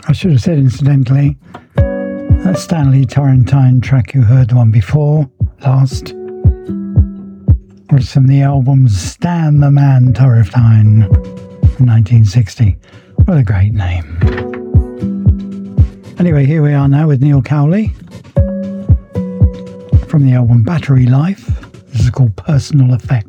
I should have said incidentally, that Stanley Torrentine track you heard the one before, last, was from the album Stan the Man Torrentine from 1960. What a great name. Anyway, here we are now with Neil Cowley from the album Battery Life. This is called Personal Effect.